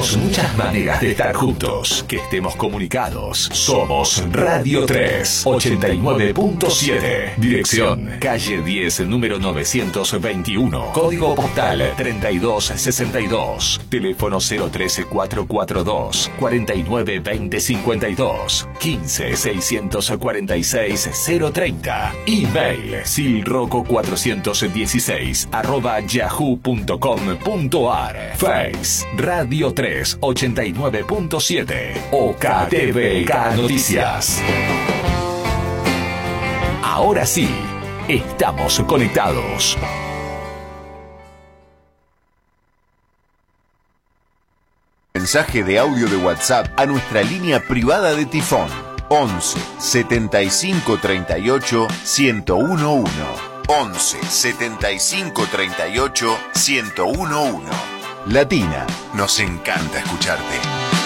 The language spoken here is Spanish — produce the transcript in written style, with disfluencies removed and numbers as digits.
Tenemos muchas maneras de estar juntos, que estemos comunicados. Somos Radio 3, 89.7. Dirección, calle 10, número 921. Código postal 3262. Teléfono 013-442 492052 15-646-030. Email silroco416 Face Radio 3 89.7 o KTVK Noticias. Ahora sí, estamos conectados. Mensaje de audio de WhatsApp a nuestra línea privada de Tifón 11 75 38 1011 11 75 38 1011. Latina, nos encanta escucharte.